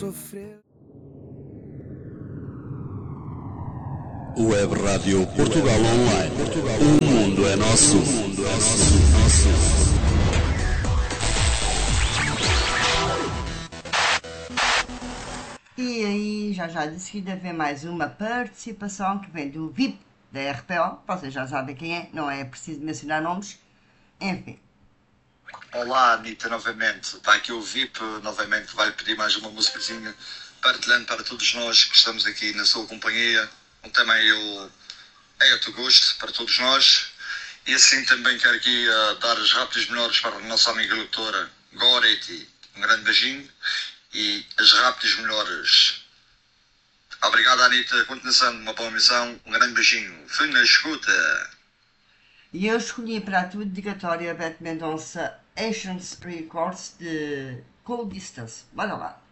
Web Rádio Portugal Online. O mundo é nosso. E aí, já de seguida vem mais uma participação que vem do VIP da RPO. Vocês já sabem quem é, não é preciso mencionar nomes. Enfim. Olá, Anitta, novamente. Está aqui o VIP, novamente, que vai pedir mais uma musicazinha, partilhando para todos nós que estamos aqui na sua companhia. Também é o teu gosto para todos nós. E assim também quero aqui dar as rápidas melhores para a nossa amiga doutora Goretti. Um grande beijinho e as rápidas melhores. Obrigado, Anitta. Continuação de uma boa missão. Um grande beijinho. Fui na escuta. E eu escolhi para a tua dedicatória Beth Mendonça Asians Records de Cold Distance. Bora lá.